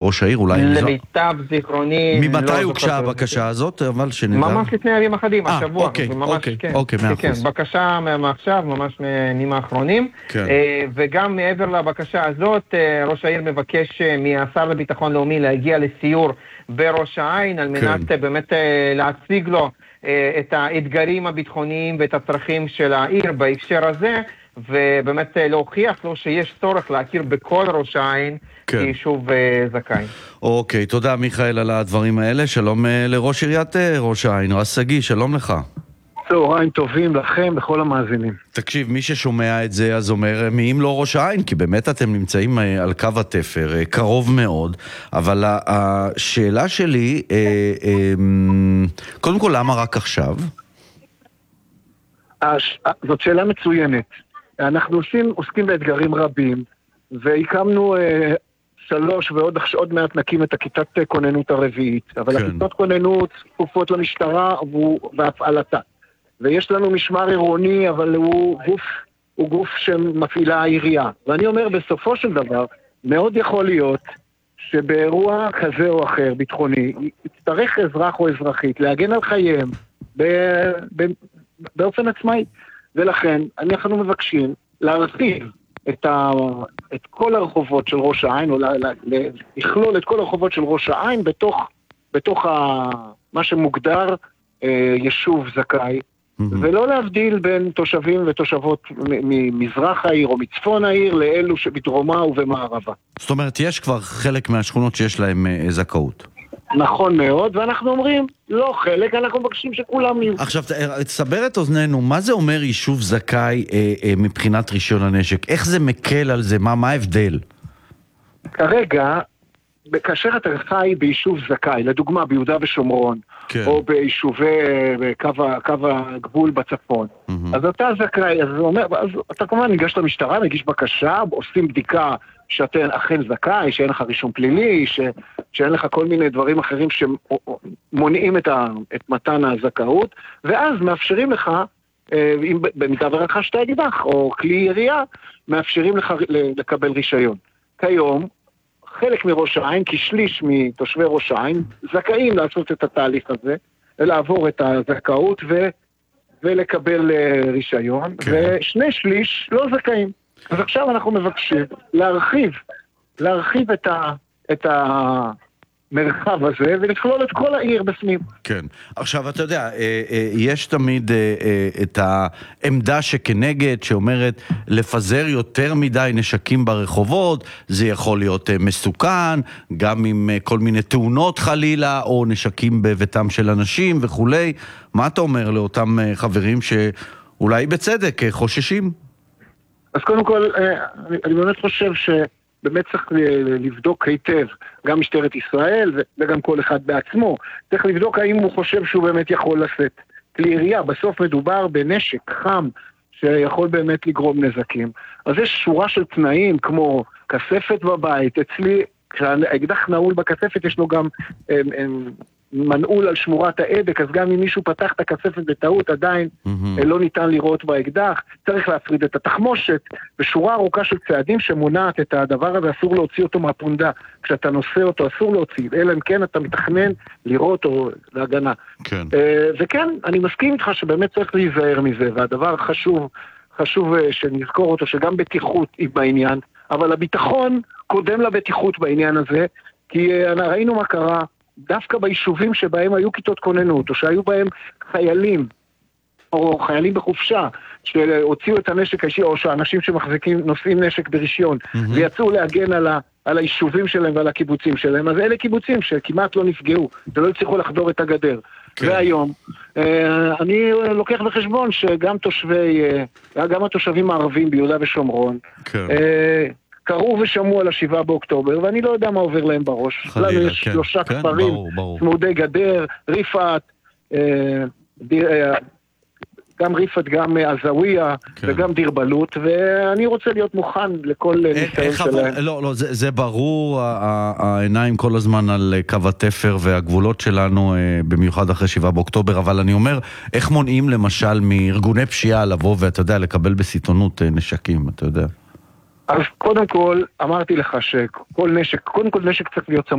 ראש העיר, אולי... למיטב זיכרוני... ממתי הוגשה הבקשה הזאת? אבל שנדע... ממש לפני ימים אחדים, השבוע. אוקיי, כן, בקשה מעכשיו, ממש מימים האחרונים. וגם מעבר לבקשה הזאת, ראש העיר מבקש מהשר לביטחון לאומי להגיע לסיור בראש העין, על מנת באמת להציג לו את האתגרים הביטחוניים ואת הצרכים של העיר בהקשר הזה, ובאמת להוכיח לו שיש צורך להכיר בכל ראש העין כיישוב זכאי. אוקיי, תודה מיכאל על הדברים האלה. שלום לראש עיריית ראש העין, רז שגיא, שלום לך. צהריים טובים לכם, לכל המאזינים. תקשיב, מי ששומע את זה אז אומר, מי אם לא ראש העין? כי באמת אתם נמצאים על קו התפר, קרוב מאוד, אבל השאלה שלי, קודם כל, למה רק עכשיו? זאת שאלה מצוינת. אנחנו עוסקים באתגרים רבים, והקמנו 3 ועוד מעט נקים את הכיתת כוננות הרביעית, אבל הכיתות כוננות כפופות למשטרה והפעלתה. ויש לנו משמר עירוני, אבל הוא גוף שמפעילה העירייה. ואני אומר, בסופו של דבר, מאוד יכול להיות שבאירוע כזה או אחר, ביטחוני, יצטרך אזרח או אזרחית להגן על חייהם באופן עצמאי. ולכן, אנחנו מבקשים להרחיב את כל הרחובות של ראש העין, או לכלול את כל הרחובות של ראש העין בתוך מה שמוגדר יישוב זכאי, ולא להבדיל בין תושבים ותושבות ממזרח העיר או מצפון העיר לאלו שבדרומה ובמערבה. זאת אומרת, יש כבר חלק מהשכונות שיש להם זכאות. נכון מאוד, ואנחנו אומרים, לא חלק, אנחנו מבקשים שכולם יהיו. עכשיו, תסבר את אוזנינו, מה זה אומר יישוב זכאי מבחינת רישיון הנשק? איך זה מקל על זה? מה ההבדל? כרגע, כאשר אתה חי ביישוב זכאי, לדוגמה ביהודה ושומרון, או ביישובי קו הגבול בצפון, אז אתה זכאי, אז אתה כמובן ניגש למשטרה, מגיש בקשה, עושים בדיקה שאתה אכן זכאי, שאין לך רישום פלילי, שאין לך כל מיני דברים אחרים שמונעים את מתן הזכאות, ואז מאפשרים לך, במידה ורכשת אקדח או כלי ירייה, מאפשרים לך לקבל רישיון. כיום, חלק מראש העין, כשליש מתושבי ראש העין, זכאים לעשות את התהליך הזה, לעבור את הזכאות ולקבל רישיון, ושני שליש לא זכאים. אז עכשיו אנחנו מבקשים להרחיב את המרחב הזה, ולכלול את כל העיר בפנים. כן. עכשיו, אתה יודע, יש תמיד את העמדה שכנגד, שאומרת לפזר יותר מדי נשקים ברחובות, זה יכול להיות מסוכן, גם עם כל מיני תאונות חלילה, או נשקים בביתם של אנשים וכולי. מה אתה אומר לאותם חברים שאולי בצדק חוששים? אז קודם כל, אני באמת חושב שבאמת צריך לבדוק היטב, גם משטרת ישראל וגם כל אחד בעצמו, צריך לבדוק האם הוא חושב שהוא באמת יכול לשאת כלי ירייה. בסוף מדובר בנשק חם שיכול באמת לגרום נזקים. אז יש שורה של תנאים כמו כספת בבית, אצלי כשהאקדח נעול בכספת יש לו גם מנעול על שמורת העדק, אז גם אם מישהו פתח את הכספת בטעות עדיין לא ניתן לראות באקדח. צריך להפריד את התחמושת ושורה ארוכה של צעדים שמונעת את הדבר הזה. אסור להוציא אותו מהפונדה, כשאתה נושא אותו אסור להוציא, אלא אם כן אתה מתכנן לראות או להגנה. וכן, אני מסכים איתך שבאמת צריך להיזהר מזה, והדבר חשוב שנזכור אותו, שגם בטיחות היא בעניין, אבל הביטחון קודם לבטיחות בעניין הזה, כי ראינו מה קרה דווקא ביישובים שבהם היו כיתות כוננות, או שהיו בהם חיילים, או חיילים בחופשה, שהוציאו את הנשק האישי, או שאנשים שמחזיקים, נושאים נשק ברישיון, ויצאו להגן על היישובים שלהם ועל הקיבוצים שלהם. אז אלה קיבוצים שכמעט לא נפגעו, ולא הצליחו לחדור את הגדר. והיום, אני לוקח בחשבון שגם גם התושבים הערבים ביהודה ושומרון, קראו ושמעו על 7 באוקטובר, ואני לא יודע מה עובר להם בראש. לנו יש 3 כפרים, צמודי גדר, ריפת, גם ריפת, גם עזוויה, וגם דיר בלוט, ואני רוצה להיות מוכן לכל ניסיון שלהם. לא, זה ברור, העיניים כל הזמן על קו התפר והגבולות שלנו, במיוחד אחרי 7 באוקטובר, אבל אני אומר, איך מונעים למשל מארגוני פשיעה לבוא, ואתה יודע, לקבל בסיטונות נשקים, אתה יודע? אז קודם כל, אמרתי לך שכל נשק, קודם כל נשק צריך להיות